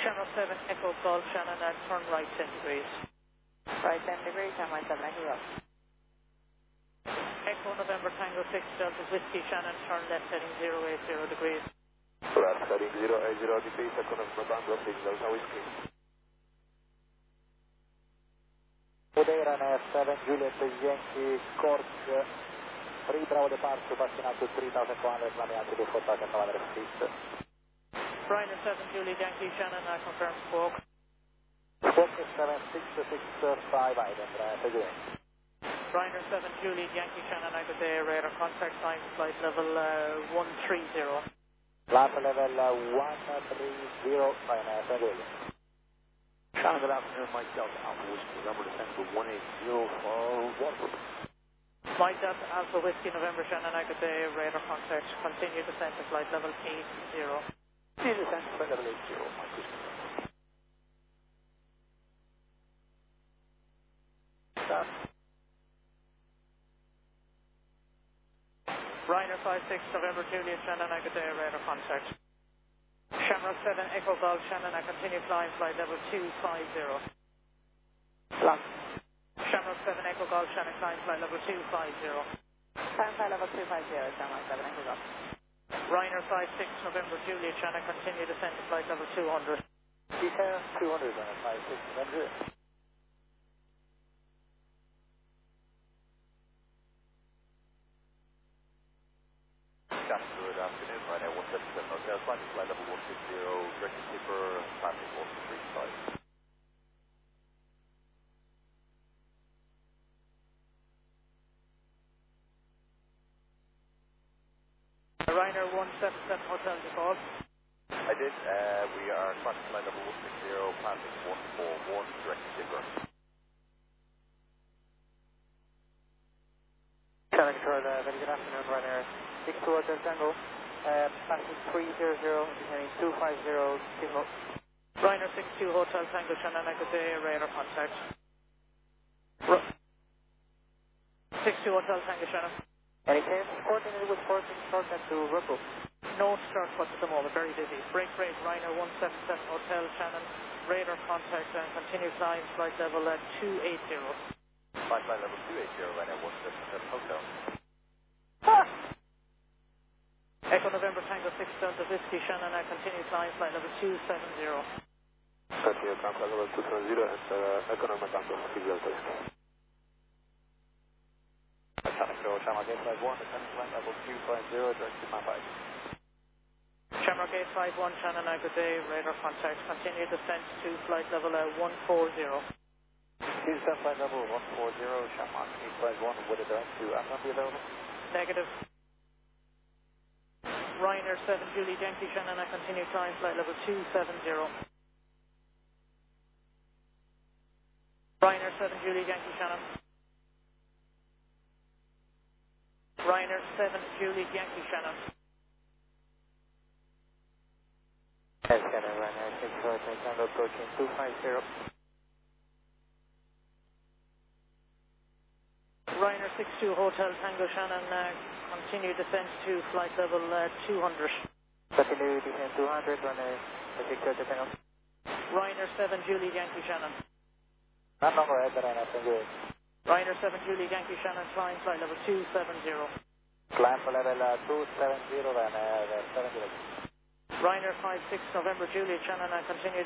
Channel 7 Echo Golf Shannon and turn right 10 degrees. Right 10 degrees, Channel 7 Echo Golf. Echo November Tango 6 Delta Whiskey Shannon, turn left heading 080 degrees. Left heading 080 degrees, Echo November Tango 6 Delta Whiskey. Madeira 7 Juliet Yankee Cork 3 Bravo departure, passing out to 3,400, climbing out to 4,900 feet. Ryanair 7 Julie Yankee Shannon, I confirm squawk. Squawk 7665 Ivan, February. Ryanair 7 Julie Yankee Shannon, I could say radar contact sign flight level 130. Last level 130, Ryanair February. Shannon, good afternoon, Mike Delta Alpha Whiskey, November December 180 for Watford. Mike Delta Alpha Whiskey November Shannon, I could say radar contact, continue descent to flight level 80. Continue descent to flight level 80, Mike Whiskey. Stop. Ryanair 56 November Juliet Shannon, I could say radar contact. Shamrock 7 Echo Golf Shannon, I continue flying flight level 250. Plus. Shamrock 7 Echo Golf Shannon, climb flight level 250. Climb flight level 250, Channel 7 Echo Golf. Ryanair 56 November Juliet Shannon, continue descent to flight level 200. Detail 200 on 56 November. Good afternoon, Ryanair 177 Hotel, climbing flight level 160, directed skipper, passing 135. Ryanair 177 Hotel default. I did, we are climbing flight level 160, passing 141, directed skipper. Channel Control, very good afternoon, Ryanair 62 Hotel Tango, passing 300, descending 250, signal. Ryanair 62 Hotel Tango Shannon, I could say radar contact. 62 Hotel Tango Shannon. Any chance coordinated with forcing shortcut to Russell? No start cuts at the moment, very busy. Break rate, Ryanair 177 Hotel Shannon, radar contact and continue climb flight level 280. Flight level 280, Ryanair 177 Hotel. Echo November Tango 6 Delta Whiskey Shannon, I continue climb flight level 270. Continue climb flight level 270 and Echo November Tango 6 Delta Whiskey. Channel Gate 51, descending flight level 250, direct to Mumbai. Shamrock 851 Shannon, I could say radar contact, continue descent to flight level 140. Descent flight level 140, Shamrock 851, would it direct to Amman be available? Negative. Ryanair 7 Julie Yankee Shannon, I continue climb flight level 270. Ryanair 7 Julie Yankee Shannon. Ryanair 7 Julie Yankee Shannon. Yes, Shannon, Ryanair 6 Hotel Tango approaching 250. Ryanair 62 Hotel Tango Shannon, continue descent to flight level 200. Continue descent 200, Ryanair 6 Hotel Tango. Ryanair 7 Julie Yankee Shannon. Not long ahead, but Ryanair Tango. Ryanair 7 Julie Yankee Shannon, flying flight level 270. Climb for level 270, Ryanair 70. Ryanair 56 November Juliet Shannon, I continue